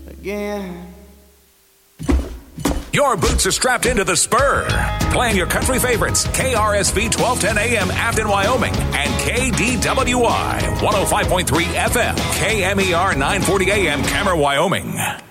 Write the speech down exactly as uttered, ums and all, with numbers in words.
again. Your boots are strapped into the Spur. Playing your country favorites, K R S V twelve ten A M Afton, Wyoming, and K D W I one oh five point three F M, K M E R nine forty A M Cameron, Wyoming.